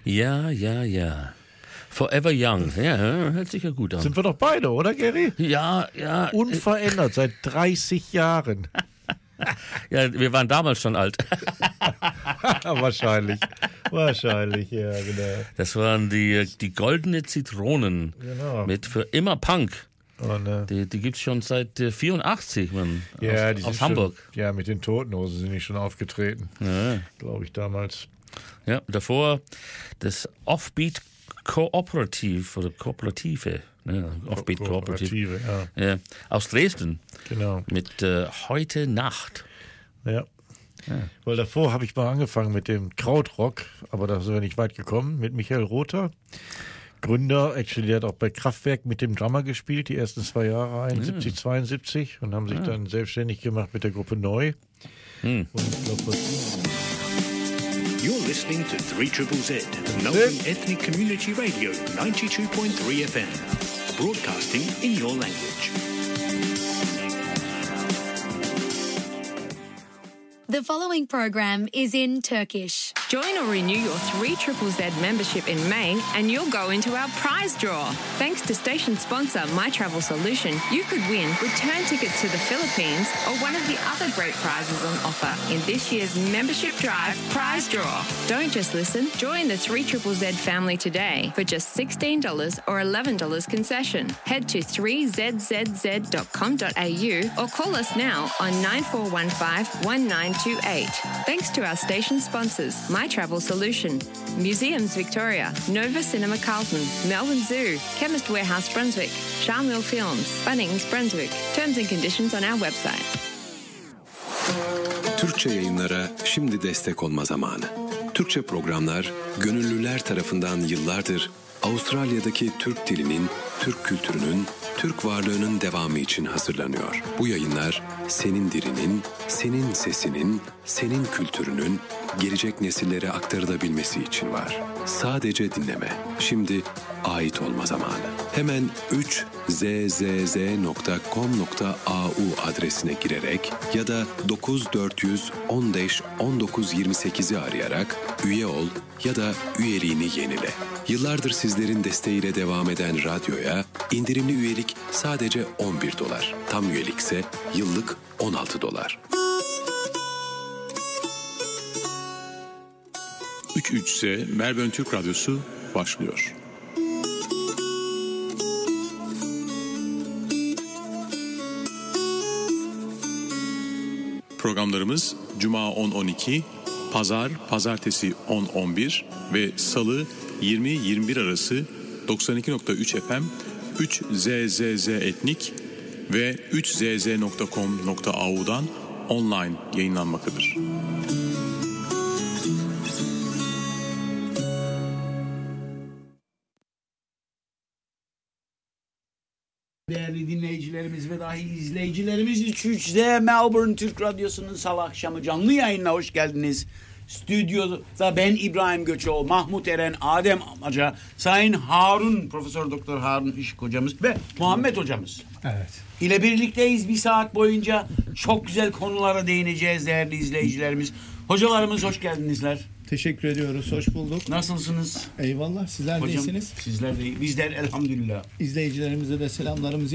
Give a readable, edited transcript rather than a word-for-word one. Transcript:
Ja. Forever Young. Ja, hört sich ja gut an. Sind wir doch beide, oder Gary? Ja. Unverändert, seit 30 Jahren. Ja, wir waren damals schon alt. Wahrscheinlich, ja, genau. Das waren die goldene Zitronen. Genau. Mit für immer Punk. Und, Die gibt es schon seit 84, man. Ja, aus Hamburg. Schon, ja, mit den Totenhosen sind die schon aufgetreten. Ja. Glaube ich damals. Ja, davor das Offbeat Kooperativ oder Kooperative. Ne? Offbeat Kooperative. Ja. Aus Dresden. Genau. Mit Heute Nacht. Ja. Weil davor habe ich mal angefangen mit dem Krautrock, aber da sind wir nicht weit gekommen, mit Michael Rother. Gründer, der hat auch bei Kraftwerk mit dem Drummer gespielt, die ersten 2 Jahre, 71, 72, und haben sich dann selbstständig gemacht mit der Gruppe Neu. Und ich glaube, You're listening to 3ZZZ, Melbourne Ethnic Community Radio, 92.3 FM, broadcasting in your language. The following program is in Turkish. Join or renew your 3ZZZ membership in May and you'll go into our prize draw. Thanks to station sponsor My Travel Solution, you could win return tickets to the Philippines or one of the other great prizes on offer in this year's Membership Drive prize draw. Don't just listen, join the 3ZZZ family today for just $16 or $11 concession. Head to 3zzz.com.au or call us now on 9415-1928. Thanks to our station sponsors, My Travel Solution, Museums Victoria, Nova Cinema Carlton, Melbourne Zoo, Chemist Warehouse Brunswick, Charmel Films, Bunnings Brunswick. Terms and conditions on our website. Türkçe yayınlara şimdi destek olma zamanı. Türkçe programlar gönüllüler tarafından yıllardır Avustralya'daki Türk dilinin, Türk kültürünün, Türk varlığının devamı için hazırlanıyor. Bu yayınlar senin dilinin, senin sesinin, senin kültürünün gelecek nesillere aktarılabilmesi için var. Sadece dinleme. Şimdi ait olma zamanı. Hemen 3zzz.com.au adresine girerek ya da 9400 15 19 28'i arayarak üye ol ya da üyeliğini yenile. Yıllardır sizlerin desteğiyle devam eden radyoya indirimli üyelik sadece $11. Tam üyelikse yıllık $16. 3 Melbourne Türk Radyosu başlıyor. Programlarımız Cuma 10-12, Pazartesi 10-11 ve Salı 20-21 arası 92.3 FM, 3ZZZ Etnik ve 3zz.com.au'dan online yayınlanmaktadır. Değerli dinleyicilerimiz ve dahi izleyicilerimiz, 3Z Melbourne Türk Radyosu'nun salı akşamı canlı yayınına hoş geldiniz. Stüdyoda ben İbrahim Göçoğlu, Mahmut Eren, Adem Amaca, Sayın Harun, Profesör Doktor Harun Işık hocamız ve Muhammed hocamız. Evet. İle birlikteyiz. Bir saat boyunca çok güzel konulara değineceğiz değerli izleyicilerimiz. Hocalarımız hoş geldinizler. Teşekkür ediyoruz. Hoş bulduk. Nasılsınız? Eyvallah. Sizler de iyisiniz. Sizler de iyi. Bizler elhamdülillah. İzleyicilerimize de selamlarımızı